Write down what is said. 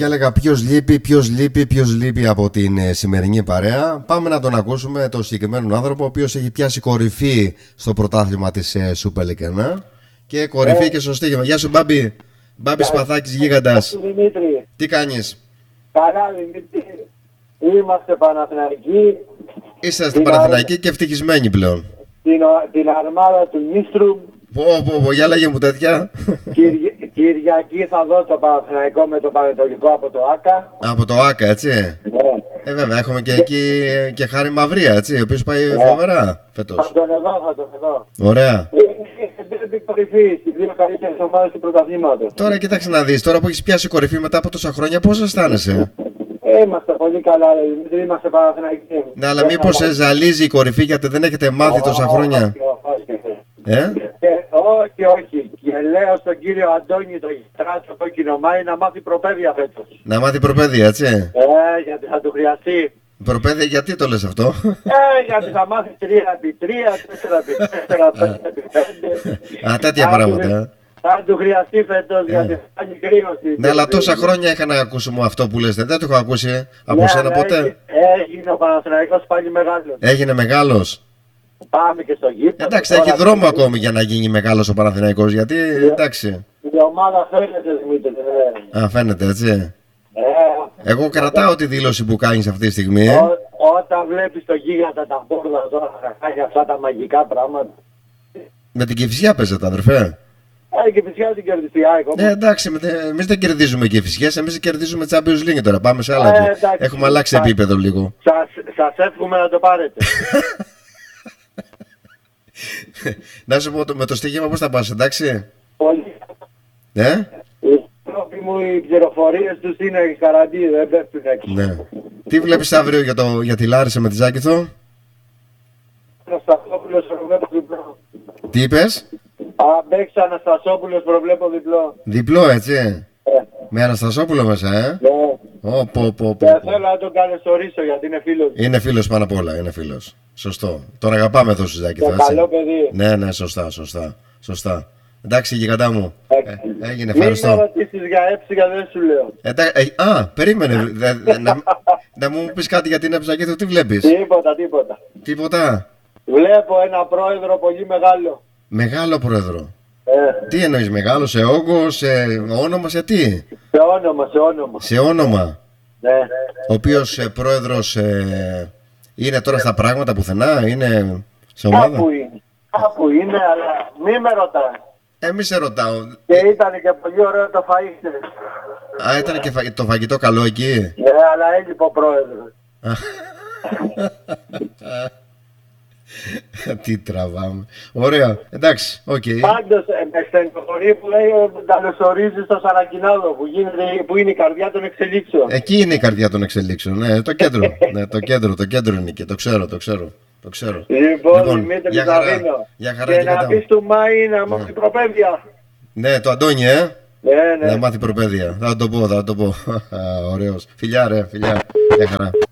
Και έλεγα ποιος λείπει από την σημερινή παρέα. Πάμε να τον ακούσουμε, τον συγκεκριμένο άνθρωπο, ο οποίος έχει πιάσει κορυφή στο πρωτάθλημα της Super League 1. Και κορυφή και στο στοίχημα. Γεια σου Μπάμπη. Μπάμπη Σπαθάκης Γίγαντας. Δημήτρη. Τι κάνεις? Καλά Δημήτρη. Είμαστε Παναθηναϊκοί. Είσαστε Παναθηναϊκοί και ευτυχισμένοι πλέον. Την αρμάδα του Νίστρου. Για λέγε μου τέτοια. Κυριακή θα δω το Παναθηναϊκό με το Πανετολικό από το ΆΚΑ. Από το ΆΚΑ, έτσι. Ναι. Βέβαια, έχουμε και εκεί και Χάρη Μαυρία, έτσι, ο οποίος πάει φοβερά φέτος. Θα τον εδώ. Ωραία. Είναι κορυφή στις δύο καλύτερες ομάδες του πρωταθλήματος. Τώρα κοίταξε να δεις, τώρα που έχεις πιάσει κορυφή μετά από τόσα χρόνια, πώς αισθάνεσαι? Είμαστε πολύ καλά, Δημήτρη, είμαστε Παναθηναϊκοί. Ναι, αλλά μήπως σε ζαλίζει η κορυφή γιατί δεν έχετε μάθει τόσα χρόνια? Όχι. Και λέω στον κύριο Αντώνη, το γητρά, κόκκινο Μάη, να μάθει προπαίδεια φέτος. Να μάθει προπαίδεια, έτσι. Γιατί θα του χρειαστεί. Προπαίδεια, γιατί το λες αυτό? Γιατί θα μάθει 3x3, 4x4, 5x5. Α, τέτοια πράγματα. Θα του χρειαστεί φέτος γιατί θα κάνει κρύωση. Ναι, αλλά τόσα χρόνια είχα να ακούσουμε αυτό που λες. Δεν το έχω ακούσει από σένα ποτέ. Έγινε ο Παναθηναϊκός πάλι μεγάλος. Έγινε μεγάλος. Πάμε και στο γήπεδο. Εντάξει, έχει δρόμο ακόμη για να γίνει μεγάλος ο Παναθηναϊκός. Γιατί, εντάξει. Η ομάδα φαίνεται, Δημήτρη. Α, φαίνεται, έτσι. Εγώ κρατάω τη δήλωση που κάνεις αυτή τη στιγμή. Όταν βλέπεις το γίγαντα τα μπόρδα τώρα θα κάνει αυτά τα μαγικά πράγματα. Με την Κηφισιά παίζετε, αδερφέ. Και φυσικά την κερδιστεί. Εντάξει, εμείς δεν κερδίζουμε Κηφισιές, εμείς κερδίζουμε Champions League τώρα. Πάμε σε άλλα. Έχουμε αλλάξει επίπεδο λίγο. Σας εύχομαι να το πάρετε. Να σου πω, με το στοίχημα πώς θα πας, εντάξει? Πολύ. Οι τρόποι μου, οι πληροφορίες τους είναι καραντί, δεν πέφτουν έξω. Ναι. Τι βλέπεις αύριο για τη Λάρισα με τη Ζάκηθο? Αναστασόπουλος προβλέπω διπλό. Τι είπες? Παίξει Αναστασόπουλος προβλέπω διπλό. Διπλό, έτσι. Με Αναστασόπουλο μέσα, Ναι. Θέλω να τον καλωσορίσω γιατί είναι φίλος. Είναι φίλος πάνω απ' όλα, είναι φίλος. Σωστό. Τον αγαπάμε εδώ στη Ζάκηθο, έτσι. Καλό παιδί. Ναι, σωστά. Εντάξει, γιγαντά μου. Έγινε, Μην ευχαριστώ. με ρωτήσεις για έψιγα, δεν σου λέω. Περίμενε. Να μου πεις κάτι για την Ζάκηθο, τι βλέπεις? Τίποτα. Βλέπω ένα πρόεδρο πολύ μεγάλο. Μεγάλο πρόεδρο. Τι εννοείς, μεγάλο σε όγκο, σε όνομα, σε τι? Σε όνομα. Ναι. Ο οποίος πρόεδρος είναι τώρα στα πράγματα πουθενά, είναι σε ομάδα? Κάπου είναι, αλλά μη με ρωτάς. Μη σε ρωτάω. Και ήταν και πολύ ωραίο το φαΐ. Ήταν και το φαγητό καλό εκεί? Ναι, αλλά έλειπε ο πρόεδρος. Τι τραβάμε. Ωραία, εντάξει, οκ. Πάντως, με στενοχωρεί που λέει καλωσορίζει στο Σαρακινάδο που είναι η καρδιά των εξελίξεων. Εκεί είναι η καρδιά των εξελίξεων, ναι, το κέντρο. Ναι, το κέντρο είναι εκεί, το ξέρω. Λοιπόν, Δημήτρη Ζαβίνο. Και να πεις του Μάη να μάθει προπαίδεια. Ναι, το Αντώνη, Ναι. Να μάθει προπαίδεια. Θα το πω. Ωραίος. Φιλιά, ρε, φιλιά. Γεια χαρά.